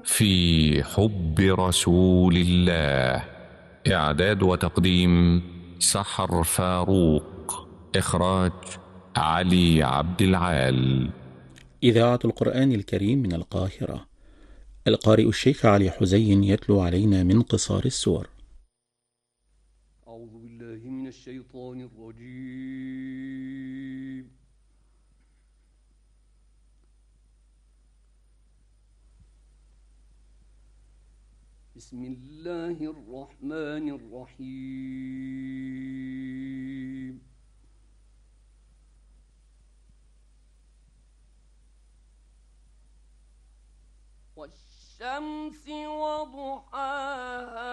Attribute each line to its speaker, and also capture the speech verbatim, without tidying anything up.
Speaker 1: في حب رسول الله. إعداد وتقديم سحر فاروق. إخراج علي عبد العال.
Speaker 2: إذاعة القرآن الكريم من القاهرة. القارئ الشيخ علي حزين يتلو علينا من قصار السور.
Speaker 3: أعوذ بالله من الشيطان الرجيم. بسم الله الرحمن الرحيم. والشمس وضحاها